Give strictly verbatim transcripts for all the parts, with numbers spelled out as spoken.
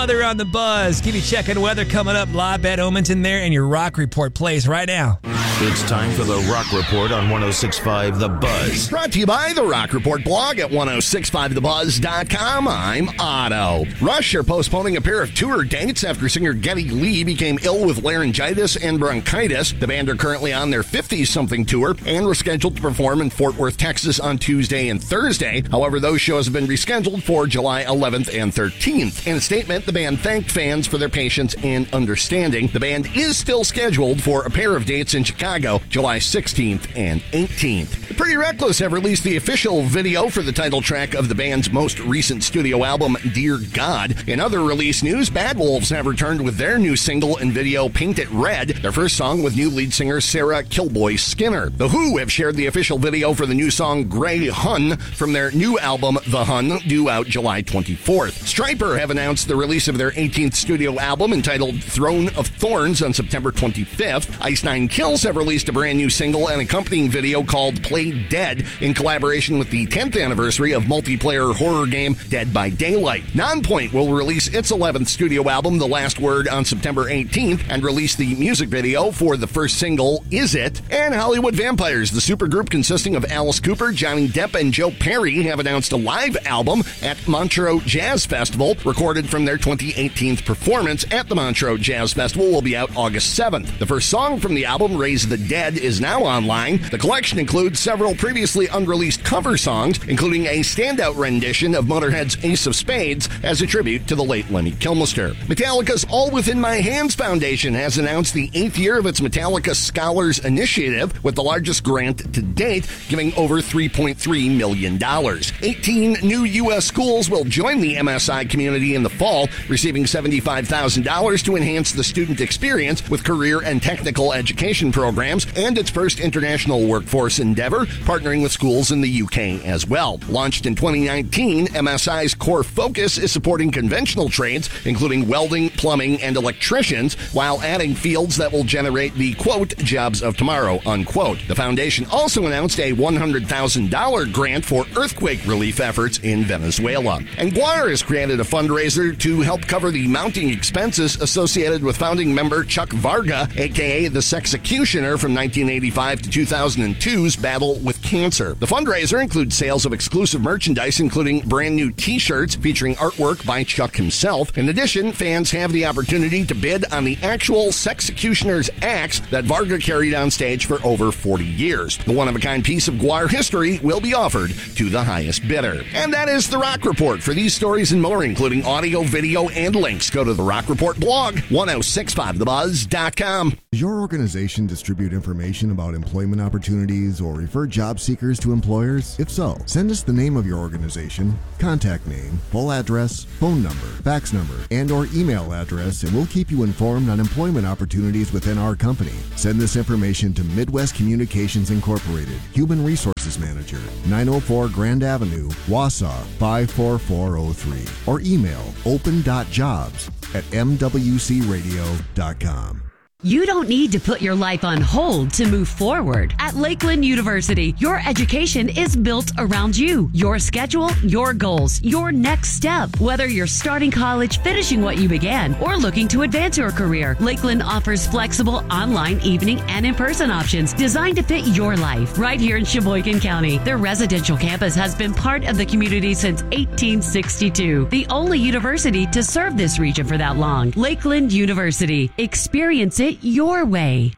weather on the Buzz. Give you checking weather coming up. Live at Omenton there, and your Rock Report plays right now. It's time for the Rock Report on one oh six point five The Buzz. Brought to you by the Rock Report blog at ten sixty-five the buzz dot com. I'm Otto. Rush are postponing a pair of tour dates after singer Geddy Lee became ill with laryngitis and bronchitis. The band are currently on their fifty-something tour and were scheduled to perform in Fort Worth, Texas on Tuesday and Thursday. However, those shows have been rescheduled for July eleventh and thirteenth. In a statement, the band thanked fans for their patience and understanding. The band is still scheduled for a pair of dates in Chicago, July sixteenth and eighteenth. The Pretty Reckless have released the official video for the title track of the band's most recent studio album, Dear God. In other release news, Bad Wolves have returned with their new single and video, Paint It Red, their first song with new lead singer Sarah Kilboy Skinner. The Who have shared the official video for the new song Grey Hun from their new album, The Hun, due out July twenty-fourth. Stryper have announced the release of their eighteenth studio album entitled Throne of Thorns on September twenty-fifth. Ice Nine Kills have released a brand new single and accompanying video called Play Dead in collaboration with the tenth anniversary of multiplayer horror game Dead by Daylight. Nonpoint will release its eleventh studio album, The Last Word, on September eighteenth and release the music video for the first single, Is It? And Hollywood Vampires, the supergroup consisting of Alice Cooper, Johnny Depp, and Joe Perry, have announced a live album at Montreux Jazz Festival. Recorded from their twenty eighteen performance at the Montreux Jazz Festival will be out August seventh. The first song from the album, Raise the Dead, is now online. The collection includes several previously unreleased cover songs, including a standout rendition of Motorhead's Ace of Spades as a tribute to the late Lemmy Kilmister. Metallica's All Within My Hands Foundation has announced the eighth year of its Metallica Scholars Initiative, with the largest grant to date, giving over three point three million dollars. eighteen new U S schools will join the M S I community in the fall, receiving seventy-five thousand dollars to enhance the student experience with career and technical education programs, and its first international workforce endeavor, partnering with schools in the U K as well. Launched in twenty nineteen, M S I's core focus is supporting conventional trades, including welding, plumbing, and electricians, while adding fields that will generate the, quote, jobs of tomorrow, unquote. The foundation also announced a one hundred thousand dollars grant for earthquake relief efforts in Venezuela. And Guar has created a fundraiser to help cover the mounting expenses associated with founding member Chuck Varga, aka the Sexecutioner, from nineteen eighty-five to two thousand two's battle with cancer. The fundraiser includes sales of exclusive merchandise, including brand new t-shirts featuring artwork by Chuck himself. In addition, fans have the opportunity to bid on the actual Sexecutioner's axe that Varga carried on stage for over forty years. The one-of-a-kind piece of Guar history will be offered to the highest bidder. And that is the Rock Report. For these stories and more, including audio, video, and links, go to the Rock Report blog, ten sixty-five the buzz dot com. Does your organization distribute information about employment opportunities or refer job seekers to employers? If so, send us the name of your organization, contact name, full address, phone number, fax number, and or email address, and we'll keep you informed on employment opportunities within our company. Send this information to Midwest Communications Incorporated, Human Resources Manager, nine oh four Grand Avenue, Wausau, five four four oh three, or email open dot jobs at m w c radio dot com. You don't need to put your life on hold to move forward. At Lakeland University, your education is built around you, your schedule, your goals, your next step. Whether you're starting college, finishing what you began, or looking to advance your career, Lakeland offers flexible online, evening, and in-person options designed to fit your life. Right here in Sheboygan County, their residential campus has been part of the community since eighteen sixty-two. The only university to serve this region for that long. Lakeland University. Experience it your way.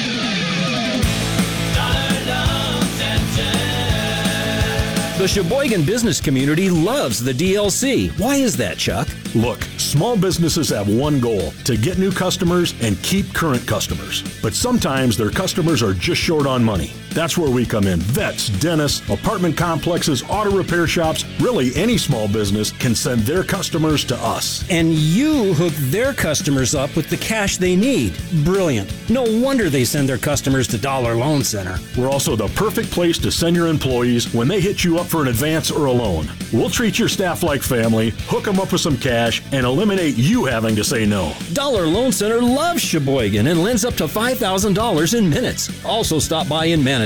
The Sheboygan business community loves the D L C. Why is that, Chuck? Look, small businesses have one goal, to get new customers and keep current customers. But sometimes their customers are just short on money. That's where we come in. Vets, dentists, apartment complexes, auto repair shops, really any small business can send their customers to us. And you hook their customers up with the cash they need. Brilliant. No wonder they send their customers to Dollar Loan Center. We're also the perfect place to send your employees when they hit you up for an advance or a loan. We'll treat your staff like family, hook them up with some cash, and eliminate you having to say no. Dollar Loan Center loves Sheboygan and lends up to five thousand dollars in minutes. Also stop by in Manatee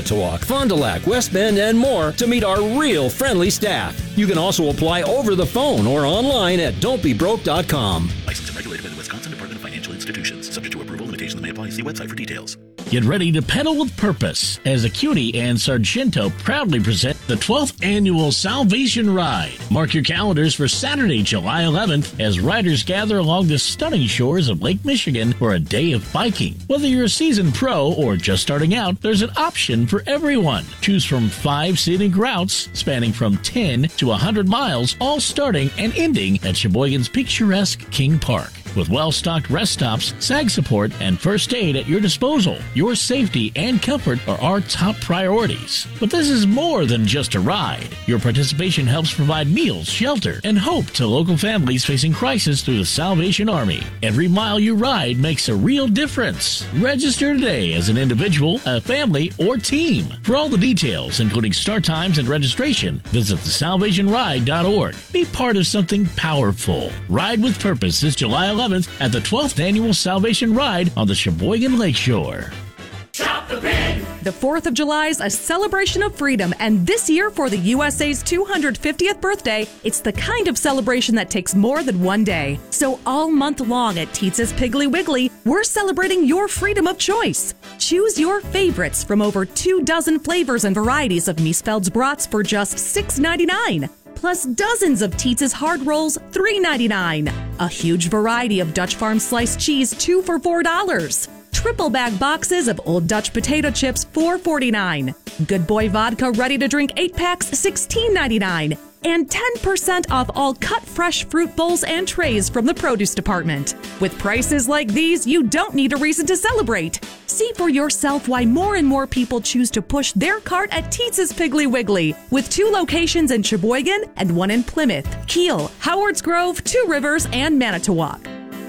Manitowoc, Fond du Lac, West Bend, and more to meet our real friendly staff. You can also apply over the phone or online at don't be broke dot com. Licensed and regulated by the Wisconsin Department of Financial Institutions. Subject to approval, limitations may apply. See website for details. Get ready to pedal with purpose as Acuity and Sargento proudly present the twelfth Annual Salvation Ride. Mark your calendars for Saturday, July eleventh, as riders gather along the stunning shores of Lake Michigan for a day of biking. Whether you're a seasoned pro or just starting out, there's an option for everyone. Choose from five scenic routes spanning from ten to one hundred miles, all starting and ending at Sheboygan's picturesque King Park. With well-stocked rest stops, sag support, and first aid at your disposal, your safety and comfort are our top priorities. But this is more than just a ride. Your participation helps provide meals, shelter, and hope to local families facing crisis through the Salvation Army. Every mile you ride makes a real difference. Register today as an individual, a family, or team. For all the details, including start times and registration, visit the salvation ride dot org. Be part of something powerful. Ride with Purpose this July eleventh at the twelfth Annual Salvation Ride on the Sheboygan Lakeshore. Shop the pig! The fourth of July is a celebration of freedom, and this year for the U S A's two hundred fiftieth birthday, it's the kind of celebration that takes more than one day. So all month long at Teetz's Piggly Wiggly, we're celebrating your freedom of choice. Choose your favorites from over two dozen flavors and varieties of Miesfeld's brats for just six ninety-nine. Plus dozens of Teetz's hard rolls, three ninety-nine. A huge variety of Dutch Farm sliced cheese, two for four dollars. Triple bag boxes of Old Dutch potato chips, four forty-nine. Good Boy vodka ready to drink eight packs, sixteen ninety-nine. And ten percent off all cut fresh fruit bowls and trays from the produce department. With prices like these, you don't need a reason to celebrate. See for yourself why more and more people choose to push their cart at Teetz's Piggly Wiggly, with two locations in Sheboygan and one in Plymouth, Kiel, Howards Grove, Two Rivers, and Manitowoc.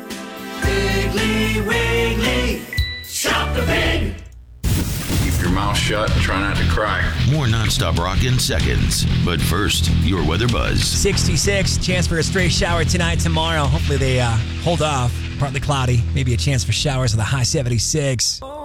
Piggly Wiggly, shop the pig! Keep your mouth shut and try not to cry. More nonstop rock in seconds. But first, your weather buzz. sixty-six, chance for a stray shower tonight, tomorrow. Hopefully they uh, hold off. Partly cloudy, maybe a chance for showers with a high seventy-six.